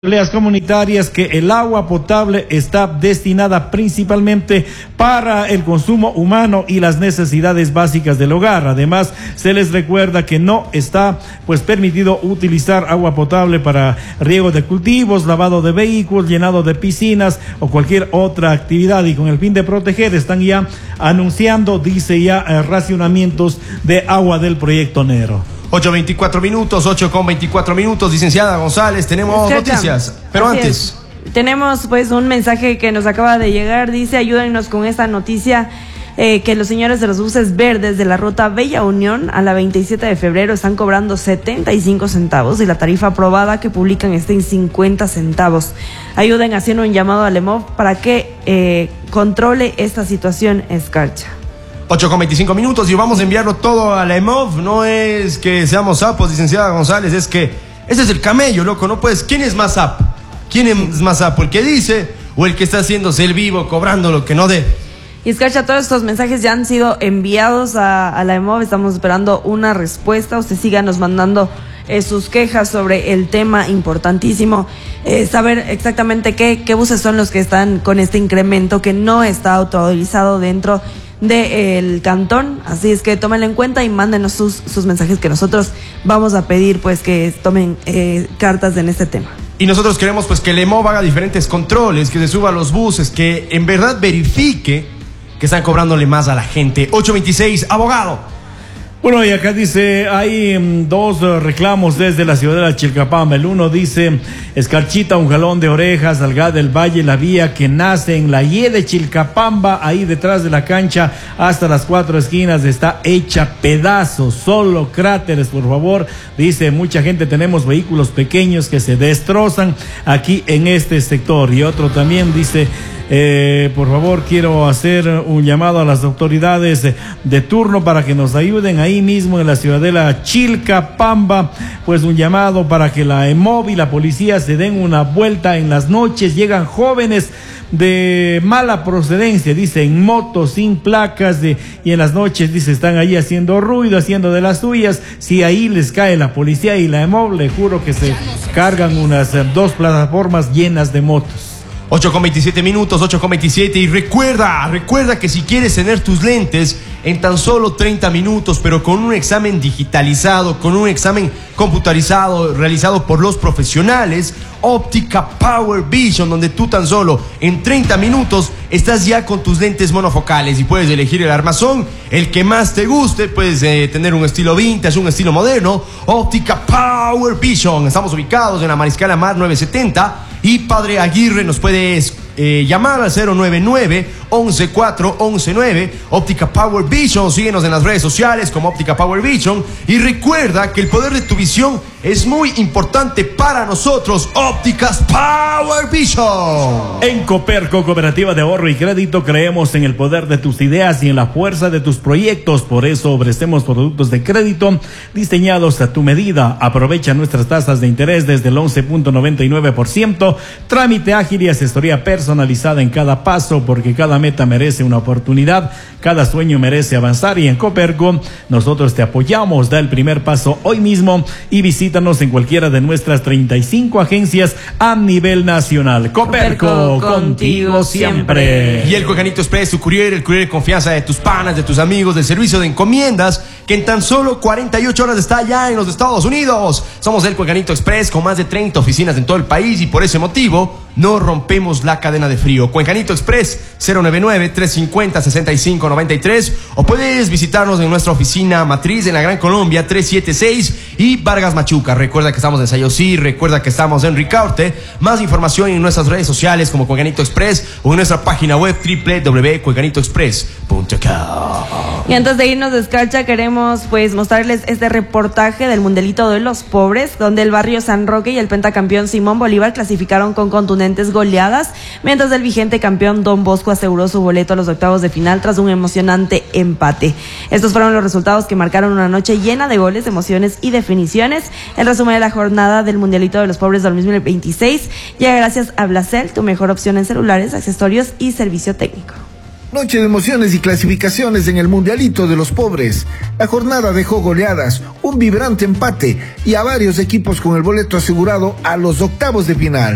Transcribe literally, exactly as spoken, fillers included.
Asambleas comunitarias que el agua potable está destinada principalmente para el consumo humano y las necesidades básicas del hogar. Además, se les recuerda que no está pues permitido utilizar agua potable para riego de cultivos, lavado de vehículos, llenado de piscinas o cualquier otra actividad, y con el fin de proteger están ya anunciando, dice ya, eh, racionamientos de agua del proyecto Nero. ocho veinticuatro minutos, ocho con veinticuatro minutos, licenciada González, tenemos Escucha, noticias, pero así antes... es. Tenemos pues un mensaje que nos acaba de llegar, dice: ayúdennos con esta noticia, eh, que los señores de los buses verdes de la ruta Bella Unión a la veintisiete de febrero están cobrando setenta y cinco centavos y la tarifa aprobada que publican está en cincuenta centavos. Ayuden haciendo un llamado al E M O V para que eh, controle esta situación, Escarcha. ocho con veinticinco minutos y vamos a enviarlo todo a la E M O V. No es que seamos sapos, licenciada González, es que ese es el camello, loco. No puedes. ¿Quién es más sapo? ¿Quién es más sapo? ¿El que dice o el que está haciéndose el vivo, cobrando lo que no debe? Y Escarcha, todos estos mensajes ya han sido enviados a, a la E M O V. Estamos esperando una respuesta. Usted síganos mandando eh, sus quejas sobre el tema importantísimo. Eh, saber exactamente qué, qué buses son los que están con este incremento que no está autorizado dentro del cantón, así es que tómenlo en cuenta y mándenos sus, sus mensajes, que nosotros vamos a pedir pues que tomen eh, cartas en este tema. Y nosotros queremos pues que el E M O V haga diferentes controles, que se suba a los buses, que en verdad verifique que están cobrándole más a la gente. ocho veintiséis, abogado. Bueno, y acá dice, hay um, dos uh, reclamos desde la ciudad de la Chilcapamba. El uno dice: Escarchita, un jalón de orejas, Salgado del Valle, la vía que nace en la Y de Chilcapamba, ahí detrás de la cancha, hasta las cuatro esquinas, está hecha pedazos, solo cráteres, por favor. Dice, mucha gente, tenemos vehículos pequeños que se destrozan aquí en este sector. Y otro también dice, eh, por favor, quiero hacer un llamado a las autoridades de, de turno para que nos ayuden ahí Ahí mismo en la ciudadela Chilcapamba, pues un llamado para que la E M O V y la policía se den una vuelta en las noches. Llegan jóvenes de mala procedencia, dice, en motos sin placas, de, y en las noches, dice, están ahí haciendo ruido, haciendo de las suyas. Si ahí les cae la policía y la E M O V, le juro que se cargan unas eh, dos plataformas llenas de motos. ocho con veintisiete minutos, ocho con veintisiete, y recuerda, recuerda que si quieres tener tus lentes en tan solo treinta minutos, pero con un examen digitalizado, con un examen computarizado realizado por los profesionales, Óptica Power Vision, donde tú tan solo en treinta minutos estás ya con tus lentes monofocales y puedes elegir el armazón, el que más te guste. Puedes eh, tener un estilo vintage, un estilo moderno. Óptica Power Vision. Estamos ubicados en la Mariscal Amar novecientos setenta. Y Padre Aguirre, nos puedes eh, llamar al cero nueve nueve, once cuatro, once nueve. Óptica Power Vision. Síguenos en las redes sociales como Óptica Power Vision. Y recuerda que el poder de tu visión es muy importante para nosotros. Ópticas Power Vision. En Coperco, Cooperativa de Ahorro y Crédito, creemos en el poder de tus ideas y en la fuerza de tus proyectos. Por eso ofrecemos productos de crédito diseñados a tu medida. Aprovecha nuestras tasas de interés desde el once punto noventa y nueve por ciento. Trámite ágil y asesoría personalizada en cada paso, porque cada meta merece una oportunidad, cada sueño merece avanzar. Y en Coperco nosotros te apoyamos. Da el primer paso hoy mismo y visítanos en cualquiera de nuestras treinta y cinco agencias a nivel nacional. Coperco, Coperco contigo siempre. Y el Cuecanito Express, tu courier, el courier de confianza de tus panas, de tus amigos, del servicio de encomiendas, que en tan solo cuarenta y ocho horas está allá en los Estados Unidos. Somos el Cuecanito Express, con más de treinta oficinas en todo el país, y por ese motivo no rompemos la cadena de frío. Cuencanito Express, cero nueve nueve, tres cinco cero, seis cinco nueve tres, o puedes visitarnos en nuestra oficina matriz en la Gran Colombia trescientos setenta y seis y Vargas Machuca. Recuerda que estamos en Sayosí, recuerda que estamos en Ricaurte. Más información en nuestras redes sociales como Cuencanito Express o en nuestra página web doble u doble u doble u punto cuencanito express punto com. Y antes de irnos de Escarcha, queremos pues mostrarles este reportaje del Mundialito de los Pobres, donde el barrio San Roque y el pentacampeón Simón Bolívar clasificaron con contundentes goleadas, mientras el vigente campeón Don Bosco aseguró su boleto a los octavos de final tras un emocionante empate. Estos fueron los resultados que marcaron una noche llena de goles, emociones y definiciones. El resumen de la jornada del Mundialito de los Pobres dos mil veintiséis llega gracias a Blacel, tu mejor opción en celulares, accesorios y servicio técnico. Noche de emociones y clasificaciones en el Mundialito de los Pobres. La jornada dejó goleadas, un vibrante empate y a varios equipos con el boleto asegurado a los octavos de final.